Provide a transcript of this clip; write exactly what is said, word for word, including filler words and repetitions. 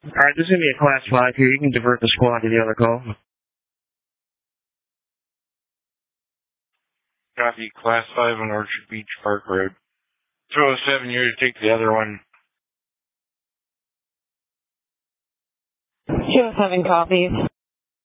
Alright, this is going to be a class five here. You can divert the squad to the other call. Copy, class five on Orchard Beach Park Road. two oh seven, you're to take the other one. two oh seven copies.